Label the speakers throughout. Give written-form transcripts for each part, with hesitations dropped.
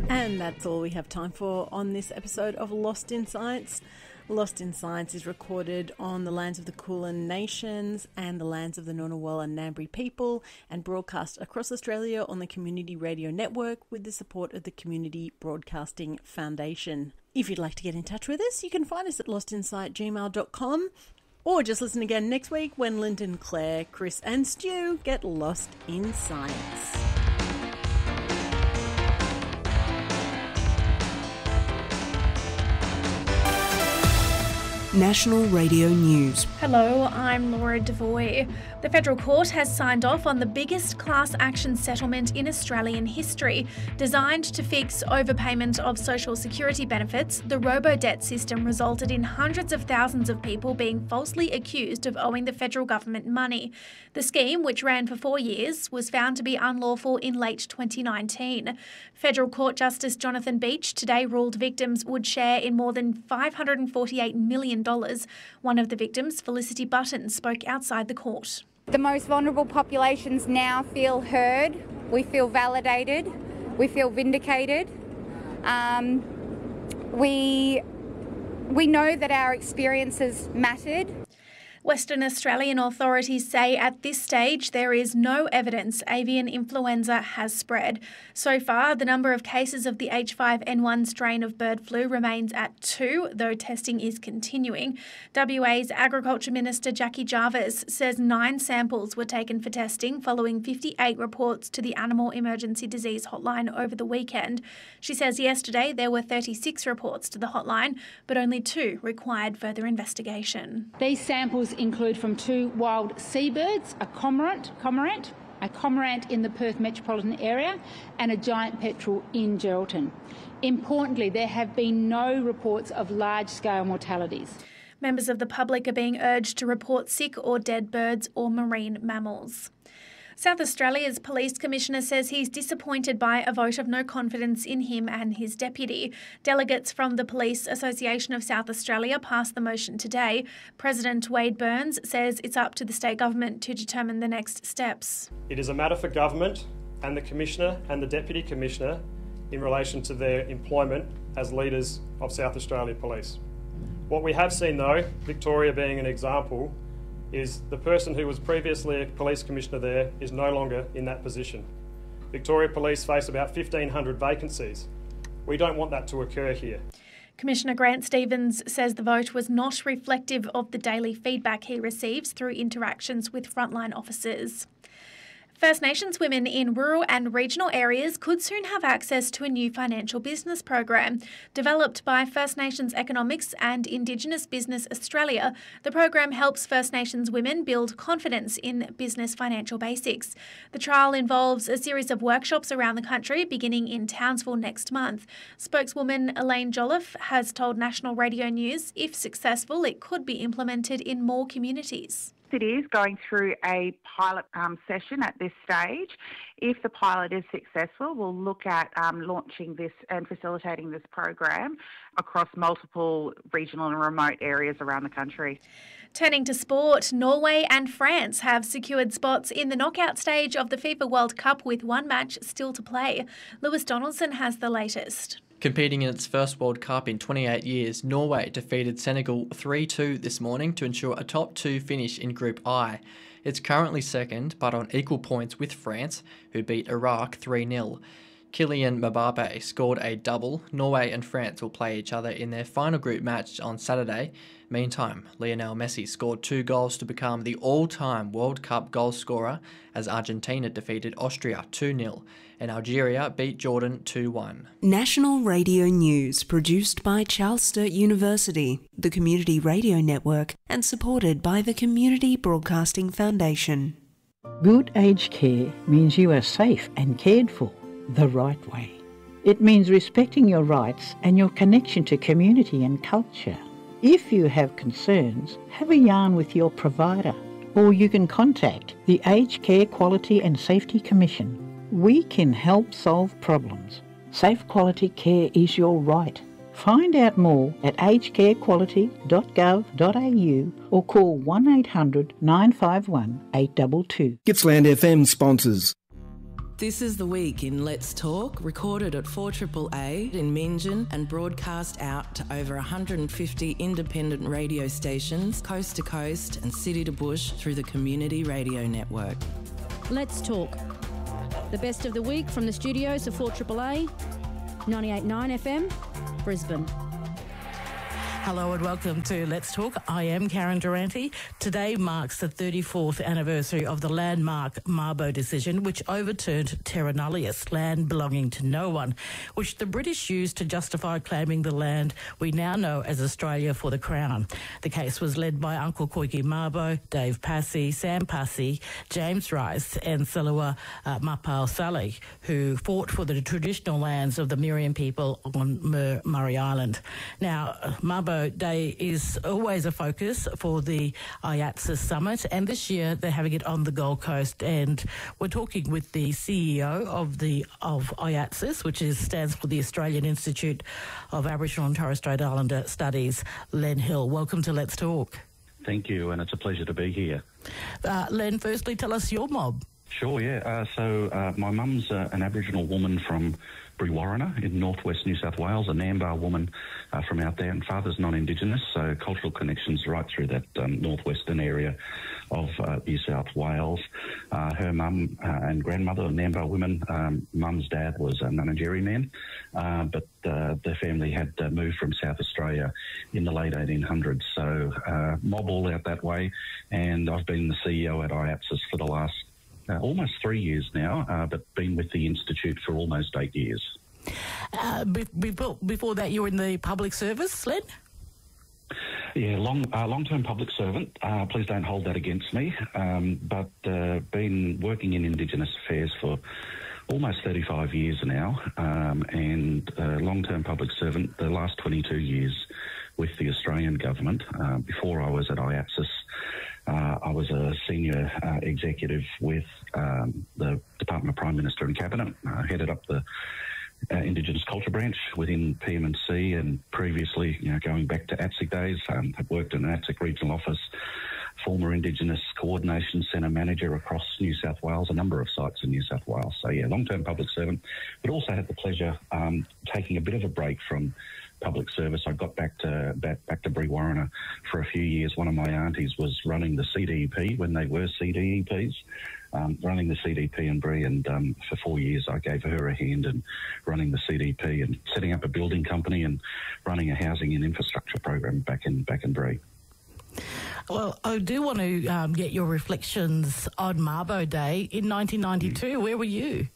Speaker 1: And that's all we have time for on this episode of Lost in Science. Lost in Science is recorded on the lands of the Kulin Nations and the lands of the Ngunnawal and Ngambri people and broadcast across Australia on the Community Radio Network with the support of the Community Broadcasting Foundation. If you'd like to get in touch with us, you can find us at lostinsight@gmail.com or just listen again next week when Lyndon, Claire, Chris and Stu get lost in science.
Speaker 2: National Radio News.
Speaker 3: Hello, I'm Laura Devoy. The Federal Court has signed off on the biggest class action settlement in Australian history. Designed to fix overpayment of social security benefits, the robo-debt system resulted in hundreds of thousands of people being falsely accused of owing the federal government money. The scheme, which ran for 4 years, was found to be unlawful in late 2019. Federal Court Justice Jonathan Beach today ruled victims would share in more than $548 million. One of the victims, Felicity Button, spoke outside the court.
Speaker 4: The most vulnerable populations now feel heard, we feel validated, we feel vindicated. We know that our experiences mattered.
Speaker 3: Western Australian authorities say at this stage there is no evidence avian influenza has spread. So far, the number of cases of the H5N1 strain of bird flu remains at 2, though testing is continuing. WA's Agriculture Minister Jackie Jarvis says 9 samples were taken for testing following 58 reports to the Animal Emergency Disease Hotline over the weekend. She says yesterday there were 36 reports to the hotline, but only 2 required further investigation.
Speaker 5: These samples include from 2 wild seabirds, a cormorant in the Perth metropolitan area and a giant petrel in Geraldton. Importantly, there have been no reports of large-scale mortalities.
Speaker 3: Members of the public are being urged to report sick or dead birds or marine mammals. South Australia's Police Commissioner says he's disappointed by a vote of no confidence in him and his deputy. Delegates from the Police Association of South Australia passed the motion today. President Wade Burns says it's up to the state government to determine the next steps.
Speaker 6: It is a matter for government and the Commissioner and the Deputy Commissioner in relation to their employment as leaders of South Australia Police. What we have seen though, Victoria being an example, is the person who was previously a police commissioner there is no longer in that position. Victoria Police face about 1,500 vacancies. We don't want that to occur here.
Speaker 3: Commissioner Grant Stevens says the vote was not reflective of the daily feedback he receives through interactions with frontline officers. First Nations women in rural and regional areas could soon have access to a new financial business program. Developed by First Nations Economics and Indigenous Business Australia, the program helps First Nations women build confidence in business financial basics. The trial involves a series of workshops around the country, beginning in Townsville next month. Spokeswoman Elaine Jolliffe has told National Radio News if successful, it could be implemented in more communities.
Speaker 7: It is going through a pilot session at this stage. If the pilot is successful, we'll look at launching this and facilitating this program across multiple regional and remote areas around the country.
Speaker 3: Turning to sport, Norway and France have secured spots in the knockout stage of the FIFA World Cup with one match still to play. Lewis Donaldson has the latest.
Speaker 8: Competing in its first World Cup in 28 years, Norway defeated Senegal 3-2 this morning to ensure a top 2 finish in Group I. It's currently second, but on equal points with France, who beat Iraq 3-0. Kylian Mbappe scored a double. Norway and France will play each other in their final group match on Saturday. Meantime, Lionel Messi scored 2 goals to become the all-time World Cup goal scorer as Argentina defeated Austria 2-0 and Algeria beat Jordan 2-1.
Speaker 2: National Radio News, produced by Charles Sturt University, the Community Radio Network, and supported by the Community Broadcasting Foundation.
Speaker 9: Good aged care means you are safe and cared for the right way. It means respecting your rights and your connection to community and culture. If you have concerns, have a yarn with your provider, or you can contact the Aged Care Quality and Safety Commission. We can help solve problems. Safe quality care is your right. Find out more at agedcarequality.gov.au or call 1800 951 822.
Speaker 10: Gippsland FM sponsors. This is The Week in Let's Talk, recorded at 4AAA in Meanjin and broadcast out to over 150 independent radio stations, coast to coast and city to bush through the Community Radio Network.
Speaker 11: Let's Talk. The best of the week from the studios of 4AAA, 98.9 FM, Brisbane.
Speaker 12: Hello and welcome to Let's Talk. I am Karen Durante. Today marks the 34th anniversary of the landmark Mabo decision, which overturned terra nullius, land belonging to no one, which the British used to justify claiming the land we now know as Australia for the Crown. The case was led by Uncle Koiki Mabo, Dave Passy, Sam Passy, James Rice and Salua Mapao Sally, who fought for the traditional lands of the Miriam people on Murray Island. Now, Mabo Day is always a focus for the IATSIS Summit, and this year they're having it on the Gold Coast, and we're talking with the CEO of IATSIS, which stands for the Australian Institute of Aboriginal and Torres Strait Islander Studies, Len Hill. Welcome to Let's Talk.
Speaker 13: Thank you, and it's a pleasure to be here.
Speaker 12: Len, firstly, tell us your mob.
Speaker 13: Sure, yeah. So my mum's an Aboriginal woman from Brewarrina in northwest New South Wales, a Nambar woman from out there, and father's non-Indigenous, so cultural connections right through that northwestern area of New South Wales. Her mum and grandmother are Nambar women. Mum's dad was a Nunanjeri man, but their family had moved from South Australia in the late 1800s, so mob all out that way, and I've been the CEO at IATSIS for the last almost 3 years now, but been with the Institute for almost 8 years.
Speaker 12: Before that, you were in the public service, Len?
Speaker 13: Yeah, long-term public servant. Please don't hold that against me. But been working in Indigenous affairs for almost 35 years now, and long-term public servant the last 22 years with the Australian government. Before I was at IATSIS, I was a senior executive with the Department of Prime Minister and Cabinet. Headed up the Indigenous Culture Branch within PMC, and previously, going back to ATSIC days, have worked in an ATSIC regional office, former Indigenous Coordination Centre manager across New South Wales, a number of sites in New South Wales. So yeah, long-term public servant, but also had the pleasure taking a bit of a break from public service. I got back to Brewarrina for a few years. One of my aunties was running the CDEP when they were CDEPs, running the CDP in Bree, and for 4 years I gave her a hand in running the CDP and setting up a building company and running a housing and infrastructure program back in Bree.
Speaker 12: Well, I do want to get your reflections on Mabo Day in 1992. Where were you?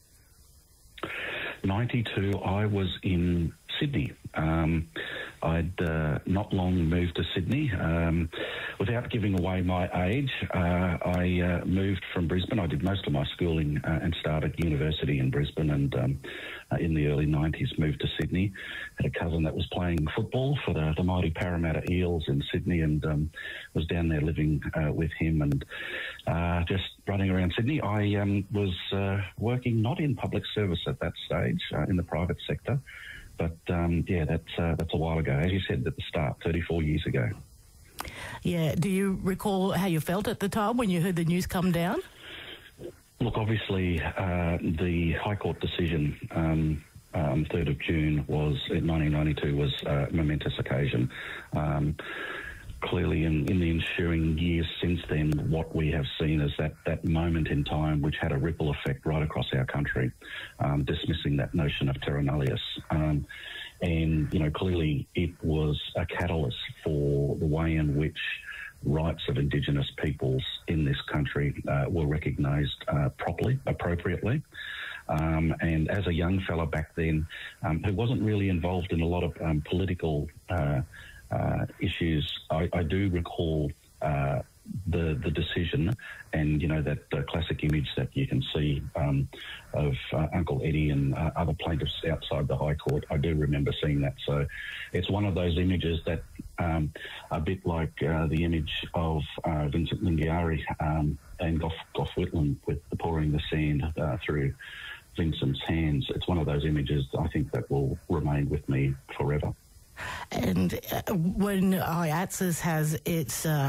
Speaker 13: 92, I was in Sydney. I'd not long moved to Sydney. Without giving away my age, I moved from Brisbane. I did most of my schooling and started university in Brisbane, and in the early 90s moved to Sydney. Had a cousin that was playing football for the mighty Parramatta Eels in Sydney, and was down there living with him and just running around Sydney. I was working not in public service at that stage, in the private sector. But, yeah, that's a while ago. As you said at the start, 34 years ago.
Speaker 12: Yeah. Do you recall how you felt at the time when you heard the news come down?
Speaker 13: Look, obviously, the High Court decision 3rd of June in 1992 was a momentous occasion. Clearly, in the ensuing years since then, what we have seen is that moment in time which had a ripple effect right across our country, dismissing that notion of terra nullius. And, clearly it was a catalyst for the way in which rights of Indigenous peoples in this country were recognised properly, appropriately. And as a young fella back then, who wasn't really involved in a lot of political issues, I do recall the decision, and that classic image that you can see of Uncle Eddie and other plaintiffs outside the High Court. I do remember seeing that. So it's one of those images that a bit like the image of Vincent Lingiari and Gough Whitlam with the pouring the sand through Vincent's hands. It's one of those images I think that will remain with me forever.
Speaker 12: And when IATSIS has its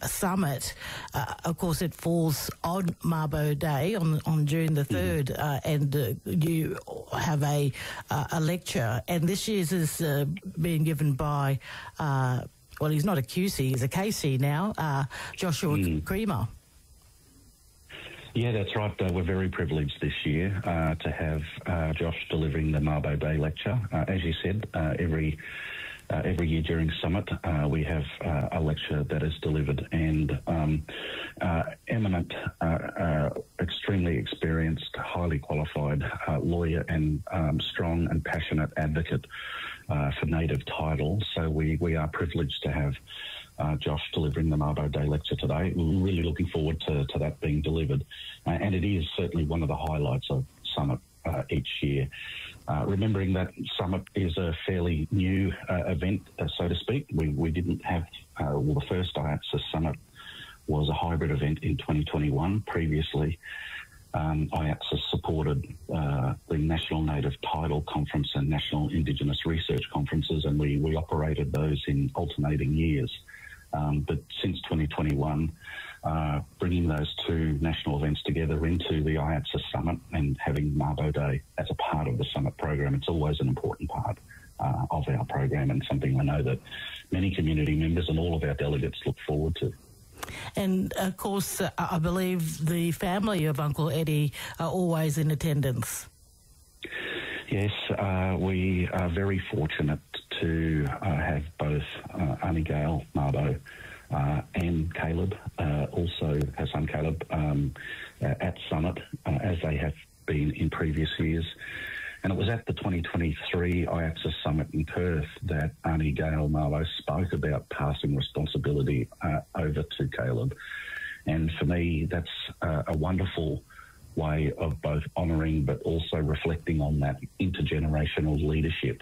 Speaker 12: summit. Of course, it falls on Mabo Day on June the 3rd, and you have a lecture. And this year's is being given by, well, he's not a QC, he's a KC now, Joshua Creamer.
Speaker 13: Yeah, that's right. We're very privileged this year to have Josh delivering the Mabo Day lecture. As you said, every year during Summit, we have a lecture that is delivered, and eminent, extremely experienced, highly qualified lawyer and strong and passionate advocate for native title. So we are privileged to have Josh delivering the Mabo Day lecture today. We're really looking forward to that being delivered. And it is certainly one of the highlights of Summit each year. Remembering that Summit is a fairly new event, so to speak. We didn't have, the first IATSIS Summit was a hybrid event in 2021. Previously, IATSIS supported the National Native Title Conference and National Indigenous Research Conferences, and we operated those in alternating years. But since 2021, bringing those two national events together into the IATSIS Summit and having Mabo Day as a part of the Summit program, it's always an important part of our program, and something I know that many community members and all of our delegates look forward to.
Speaker 12: And, of course, I believe the family of Uncle Eddie are always in attendance.
Speaker 13: Yes, we are very fortunate to have both Auntie Gail, Mabo, and Caleb, also her son Caleb, at Summit, as they have been in previous years. And it was at the 2023 IATSIS Summit in Perth that Auntie Gail Mabo spoke about passing responsibility over to Caleb. And for me, that's a wonderful way of both honouring but also reflecting on that intergenerational leadership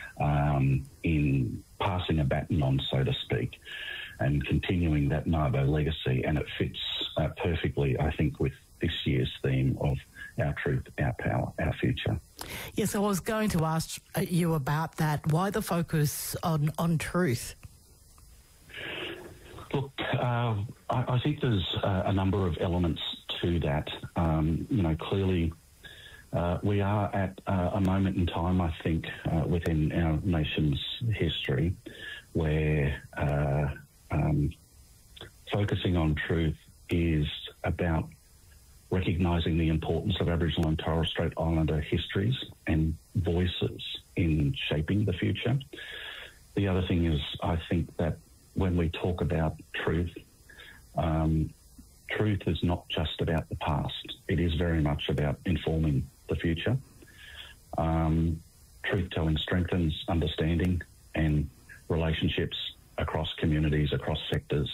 Speaker 13: in passing a baton on, so to speak, and continuing that Mabo legacy. And it fits perfectly, I think, with this year's theme of our truth, our power, our future.
Speaker 12: Yes, I was going to ask you about that. Why the focus on truth?
Speaker 13: Look, I think there's a number of elements to that. Clearly we are at a moment in time, I think, within our nation's history where focusing on truth is about recognising the importance of Aboriginal and Torres Strait Islander histories and voices in shaping the future. The other thing is, I think that when we talk about truth, truth is not just about the past. It is very much about informing the future. Truth-telling strengthens understanding and relationships across communities, across sectors.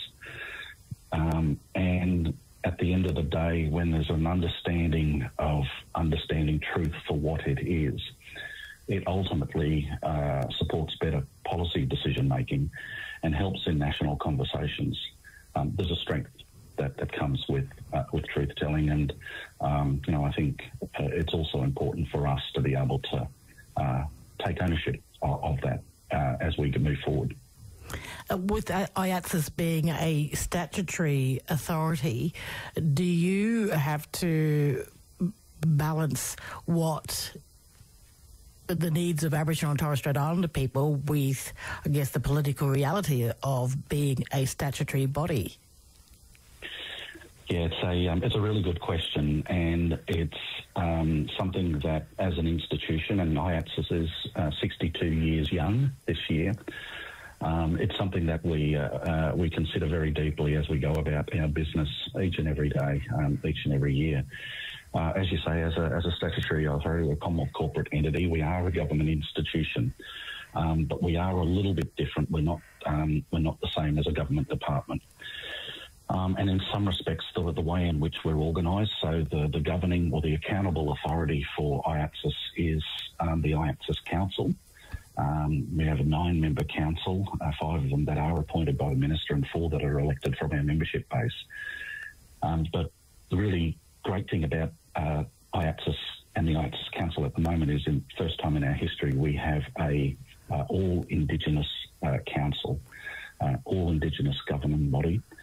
Speaker 13: And at the end of the day, when there's an understanding truth for what it is, it ultimately supports better policy decision-making and helps in national conversations. There's a strength that comes with truth-telling, and I think it's also important for us to be able to take ownership of that as we move forward.
Speaker 12: With IATSIS being a statutory authority, do you have to balance what the needs of Aboriginal and Torres Strait Islander people with, I guess, the political reality of being a statutory body?
Speaker 13: Yeah, it's a really good question, and it's something that, as an institution, and IATSIS is 62 years young this year, it's something that we consider very deeply as we go about our business each and every day, each and every year. As you say, as a statutory authority, a Commonwealth corporate entity, we are a government institution, but we are a little bit different. We're not the same as a government department. And in some respects, the way in which we're organised, so the governing or the accountable authority for IATSIS is the IATSIS Council. We have a 9-member council, 5 of them that are appointed by the Minister and 4 that are elected from our membership base. But the really great thing about IATSIS and the IATSIS Council at the moment is, in the first time in our history, we have a all Indigenous council, all Indigenous governing body.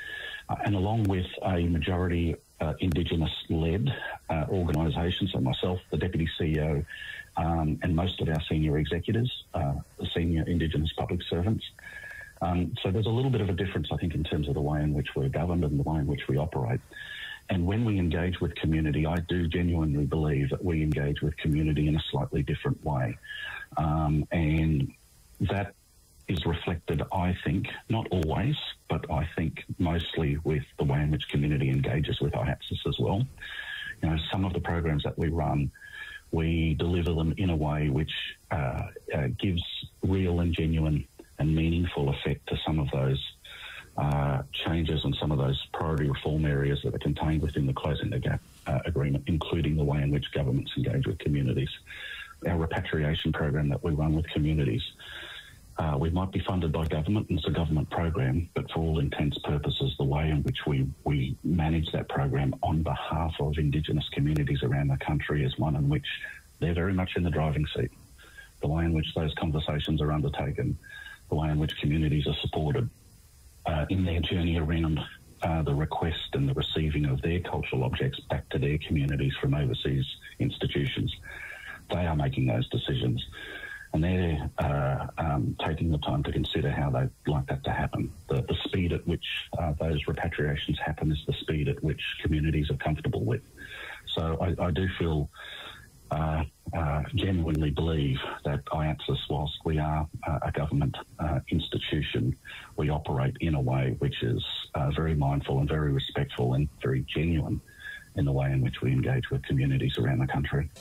Speaker 13: And along with a majority Indigenous-led organisation, so myself, the Deputy CEO, and most of our senior executives, senior Indigenous public servants. So there's a little bit of a difference, I think, in terms of the way in which we're governed and the way in which we operate. And when we engage with community, I do genuinely believe that we engage with community in a slightly different way. And that is reflected, I think, not always, but I think mostly with the way in which community engages with IATSIS as well. You know, some of the programs that we run, we deliver them in a way which gives real and genuine and meaningful effect to some of those changes and some of those priority reform areas that are contained within the Closing the Gap agreement, including the way in which governments engage with communities. Our repatriation program that we run with communities, we might be funded by government, and it's a government program, but for all intents and purposes, the way in which we manage that program on behalf of Indigenous communities around the country is one in which they're very much in the driving seat. The way in which those conversations are undertaken, the way in which communities are supported in their journey around the request and the receiving of their cultural objects back to their communities from overseas institutions. They are making those decisions, and they're taking the time to consider how they'd like that to happen. The speed at which those repatriations happen is the speed at which communities are comfortable with. So I do feel, genuinely believe that IATSIS, whilst we are a government institution, we operate in a way which is very mindful and very respectful and very genuine in the way in which we engage with communities around the country.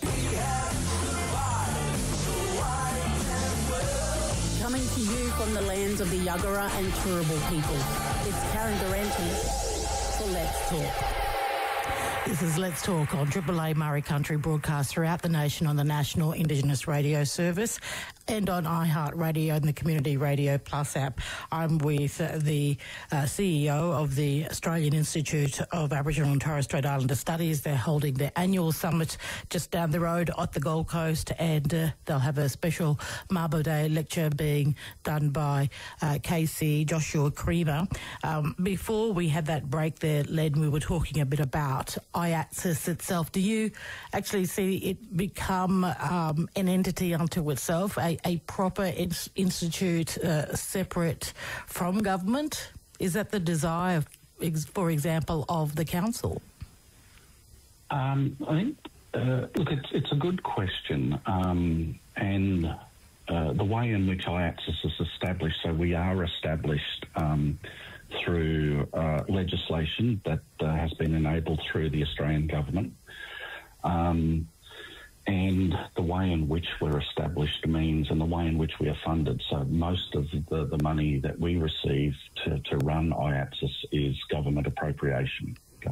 Speaker 12: Coming to you from the lands of the Yuggera and Turrbal people, it's Karen Durante for Let's Talk. This is Let's Talk on Triple A Murray Country, broadcast throughout the nation on the National Indigenous Radio Service and on iHeartRadio and the Community Radio Plus app. I'm with the CEO of the Australian Institute of Aboriginal and Torres Strait Islander Studies. They're holding their annual summit just down the road at the Gold Coast, and they'll have a special Mabo Day lecture being done by KC Joshua Creamer. Before we had that break there, Len, we were talking a bit about IATSIS itself. Do you actually see it become an entity unto itself, a proper institute separate from government? Is that the desire, for example, of the council?
Speaker 13: I think, look, it's a good question. And the way in which IATSIS is established, so we are established through legislation that has been enabled through the Australian government. And the way in which we're established means, and the way in which we are funded, so most of the money that we receive to run IATSIS is government appropriation.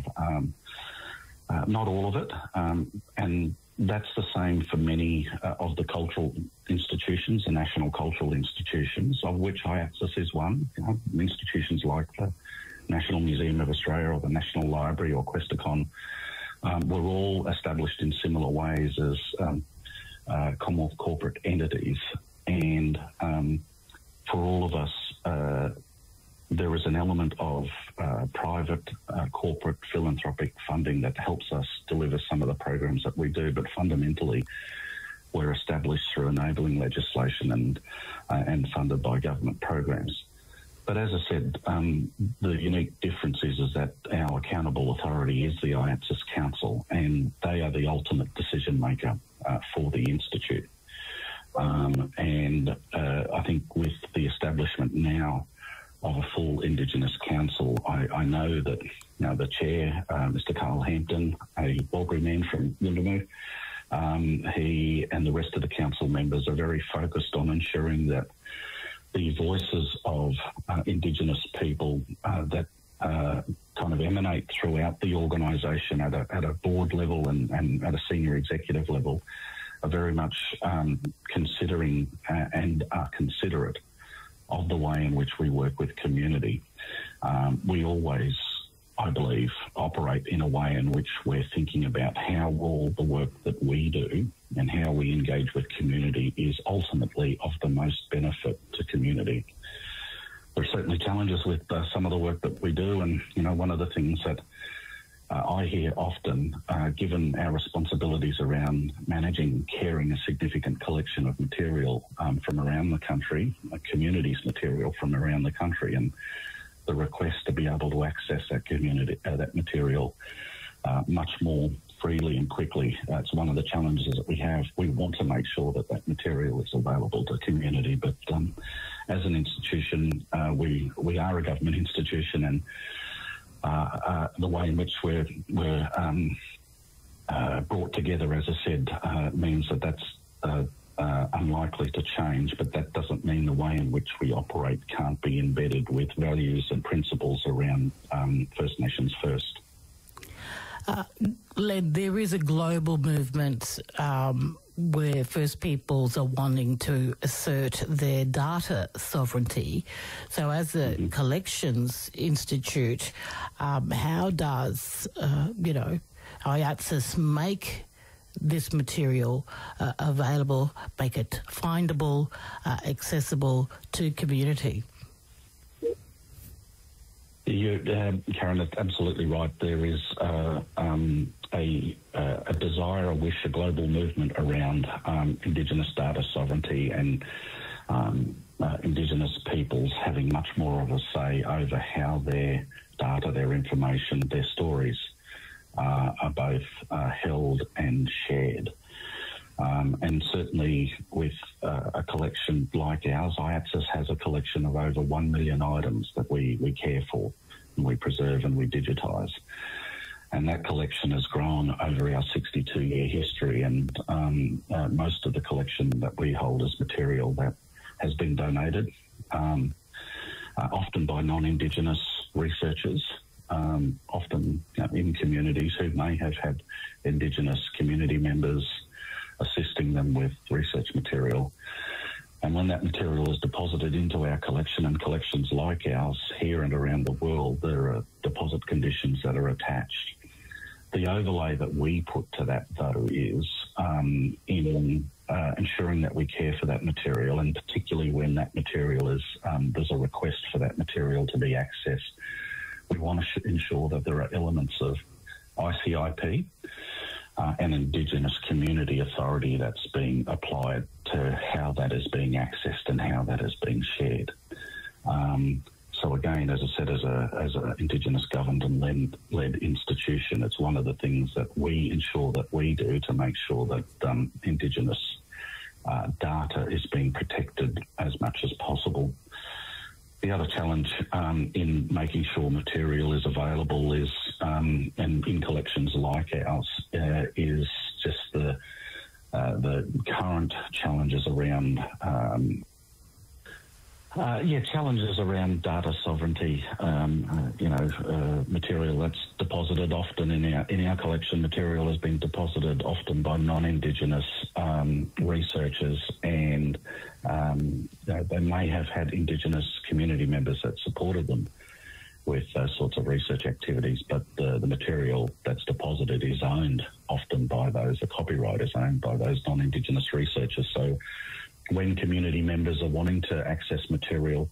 Speaker 13: Not all of it, and that's the same for many of the cultural institutions, the national cultural institutions, of which IATSIS is one. You know, institutions like the National Museum of Australia or the National Library or Questacon were all established in similar ways as Commonwealth corporate entities. And for all of us, there is an element of private, corporate, philanthropic funding that helps us deliver some of the programs that we do, but fundamentally we're established through enabling legislation and funded by government programs. But as I said, the unique difference is that our accountable authority is the IATSIS Council, and they are the ultimate decision maker for the Institute. And I think with the establishment now of a full Indigenous Council, I know that the chair, Mr. Carl Hampton, a Walbury man from Yuendumu, he and the rest of the council members are very focused on ensuring that the voices of Indigenous people that kind of emanate throughout the organisation at a board level and at a senior executive level are very much considering and are considerate of the way in which we work with community. We always, I believe, operate in a way in which we're thinking about how all the work that we do and how we engage with community is ultimately of the most benefit to community. there are certainly challenges with some of the work that we do, and one of the things that I hear often, given our responsibilities around managing, caring a significant collection of material from around the country, communities' material from around the country, and the request to be able to access that material much more freely and quickly. It's one of the challenges that we have. We want to make sure that material is available to the community, but as an institution, we are a government institution, and the way in which we're brought together, as I said, means that's unlikely to change, but that doesn't mean the way in which we operate can't be embedded with values and principles around First Nations first.
Speaker 12: Len, there is a global movement where First Peoples are wanting to assert their data sovereignty. So as a collections institute, how does, IATSIS make this material available, make it findable, accessible to community?
Speaker 13: Karen, that's absolutely right. There is a desire, a wish, a global movement around Indigenous data sovereignty and Indigenous peoples having much more of a say over how their data, their information, their stories are both held and shared. And certainly with a collection like ours, IATSIS has a collection of over 1 million items that we care for and we preserve and we digitise. And that collection has grown over our 62-year history, and most of the collection that we hold is material that has been donated, often by non-Indigenous researchers, often in communities who may have had Indigenous community members assisting them with research material. And when that material is deposited into our collection, and collections like ours here and around the world, there are deposit conditions that are attached. The overlay that we put to that, though, is in ensuring that we care for that material, and particularly when that material is, there's a request for that material to be accessed, we want to ensure that there are elements of ICIP, an Indigenous community authority that's being applied to how that is being accessed and how that is being shared. So again, as I said, as an Indigenous governed and led institution, it's one of the things that we ensure that we do to make sure that Indigenous data is being protected as much as possible. The other challenge in making sure material is available is, and in collections like ours, is just the current challenges around challenges around data sovereignty. Material that's deposited often in our collection, material has been deposited often by non-Indigenous researchers, and they may have had Indigenous community members that supported them with those sorts of research activities, but the material that's deposited is owned often by those, the copyright is owned by those non-Indigenous researchers. So when community members are wanting to access material,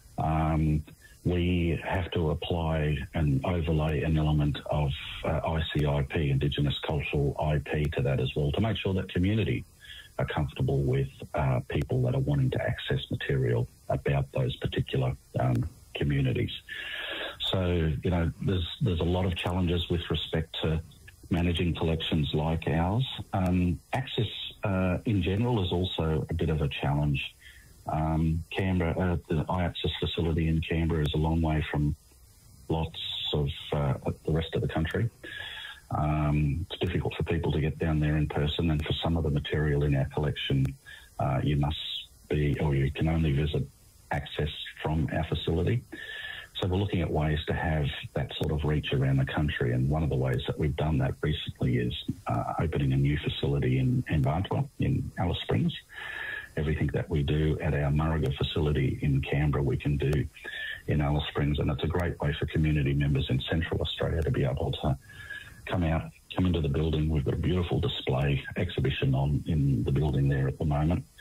Speaker 13: we have to apply and overlay an element of ICIP, Indigenous Cultural IP, to that as well, to make sure that community are comfortable with people that are wanting to access material about those particular communities. So, there's a lot of challenges with respect to managing collections like ours. Access in general is also a bit of a challenge. Canberra, the IATSIS facility in Canberra is a long way from lots of the rest of the country. It's difficult for people to get down there in person, and for some of the material in our collection, you can only visit access from our facility. So we're looking at ways to have that sort of reach around the country, and one of the ways that we've done that recently is opening a new facility in Vantua, in Alice Springs. Everything that we do at our Murriga facility in Canberra, we can do in Alice Springs, and it's a great way for community members in Central Australia to be able to come into the building. We've got a beautiful display exhibition on in the building there at the moment,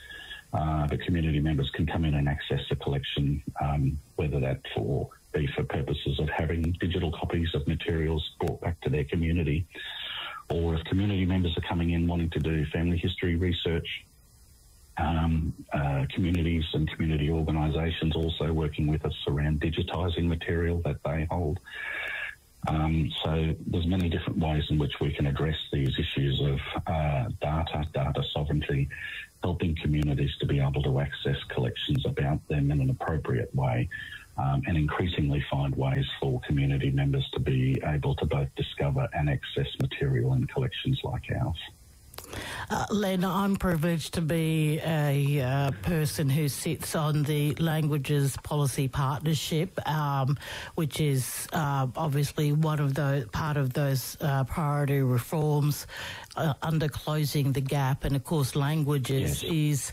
Speaker 13: but community members can come in and access the collection, whether that be for purposes of having digital copies of materials brought back to their community, or if community members are coming in wanting to do family history research. Communities and community organisations also working with us around digitising material that they hold. So there's many different ways in which we can address these issues of data sovereignty, helping communities to be able to access collections about them in an appropriate way, and increasingly find ways for community members to be able to both discover and access material in collections like ours.
Speaker 12: Len, I'm privileged to be a person who sits on the Languages Policy Partnership, which is obviously one of part of those priority reforms under closing the gap. And of course, languages is,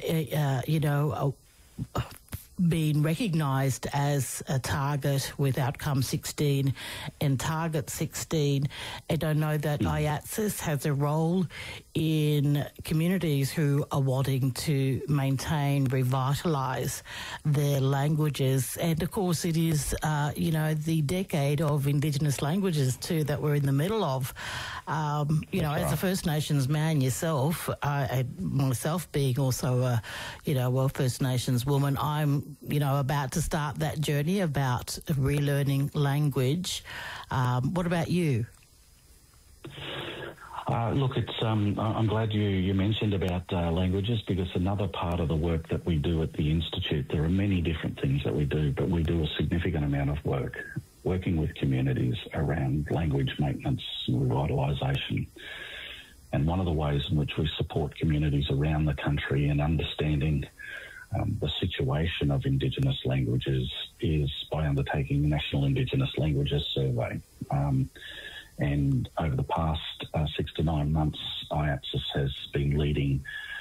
Speaker 12: being recognised as a target with Outcome 16 and Target 16. And I know that IATSIS has a role in communities who are wanting to maintain, revitalise their languages. And of course it is, the decade of Indigenous languages too that we're in the middle of. As a First Nations man yourself, myself being also a First Nations woman, I'm about to start that journey about relearning language. What about you?
Speaker 13: Look, I'm glad you mentioned about languages, because another part of the work that we do at the Institute, there are many different things that we do, but we do a significant amount of work working with communities around language maintenance and revitalisation. And one of the ways in which we support communities around the country in understanding the situation of Indigenous languages is by undertaking the National Indigenous Languages Survey. And over the past 6 to 9 months, IATSIS has been leading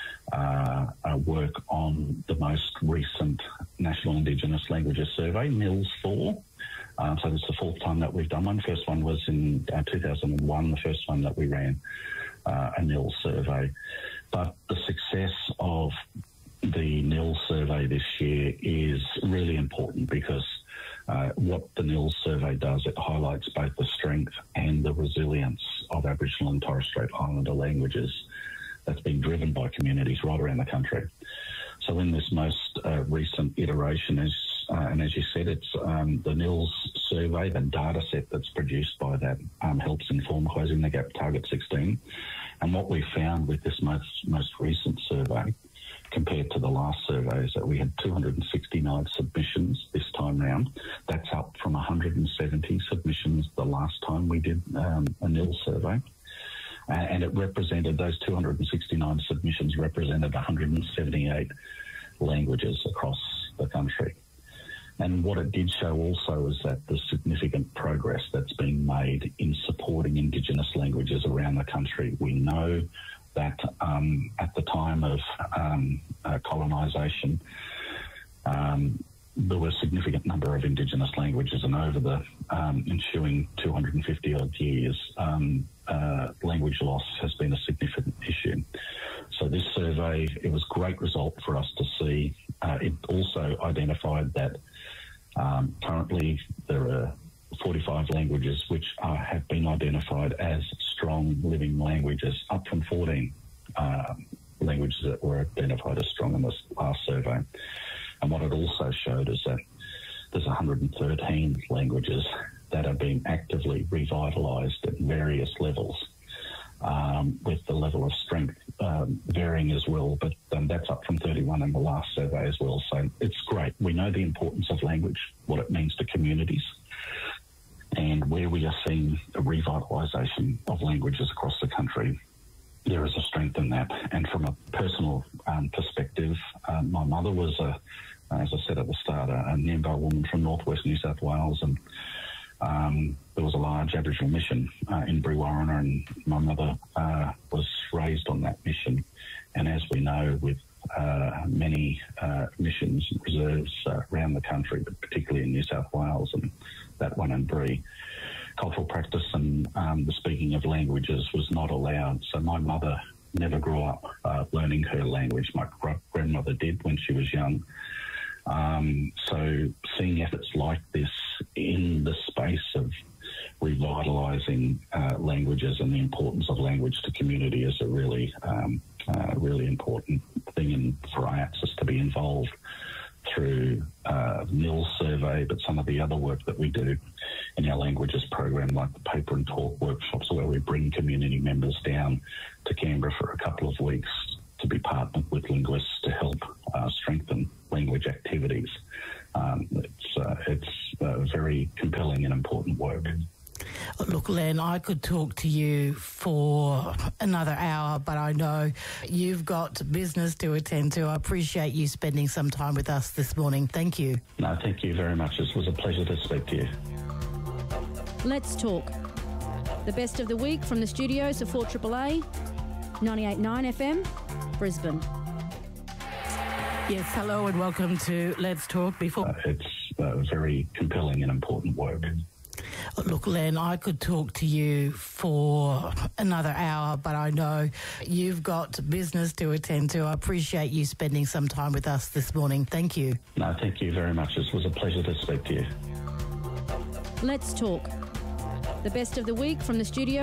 Speaker 13: work on the most recent National Indigenous Languages Survey, NILS 4. So this is the 4th time that we've done one. First one was in 2001, the first one that we ran a NILS survey. But the success of the NILS survey this year is really important, because what the NILS survey does, it highlights both the strength and the resilience of Aboriginal and Torres Strait Islander languages that's been driven by communities right around the country. So in this most recent iteration, and as you said, it's the NILS survey, the data set that's produced by that helps inform Closing the Gap Target 16. And what we found with this most recent survey, compared to the last survey, is that we had 269 submissions this time round. That's up from 170 submissions the last time we did a NILS survey. And it represented, those 269 submissions represented 178 languages across the country. And what it did show also is that the significant progress that's been made in supporting Indigenous languages around the country. We know that at the time of colonisation, there were a significant number of Indigenous languages, and over the ensuing 250 odd years, language loss has been a significant issue. So this survey, it was a great result for us to see. It also identified that currently there are 45 languages which have been identified as strong living languages, up from 14 languages that were identified as strong in this last survey. And what it also showed is that there's 113 languages that are being actively revitalised at various levels, with the level of strength varying as well, but that's up from 31 in the last survey as well. So it's great. We know the importance of language, what it means to communities, and where we are seeing a revitalisation of languages across the country, there is a strength in that. And from a personal perspective, my mother was, as I said at the start, a Niambar woman from northwest New South Wales, and there was a large Aboriginal mission in Brewarrina, and my mother was raised on that mission. And as we know, with many missions and reserves around the country, but particularly in New South Wales and that one in Bree, cultural practice and the speaking of languages was not allowed. So my mother never grew up learning her language. My grandmother did when she was young. So seeing efforts like this in the space of revitalising languages and the importance of language to community is a really, really important thing, and for IATSIS to be involved through NIL survey, but some of the other work that we do in our languages program, like the Paper and Talk workshops, where we bring community members down to Canberra for a couple of weeks to be partnered with linguists to help strengthen language activities. It's very compelling and important work.
Speaker 12: Look, Len, I could talk to you for another hour, but I know you've got business to attend to. I appreciate you spending some time with us this morning. Thank you.
Speaker 13: No, thank you very much. It was a pleasure to speak to you.
Speaker 11: Let's talk. The best of the week from the studios of 4AAA, 98.9 FM, Brisbane.
Speaker 12: Yes, hello and welcome to Let's Talk.
Speaker 13: It's very compelling and important work.
Speaker 12: Look, Len, I could talk to you for another hour, but I know you've got business to attend to. I appreciate you spending some time with us this morning. Thank you.
Speaker 13: No, thank you very much. It was a pleasure to speak to you.
Speaker 11: Let's talk. The best of the week from the studio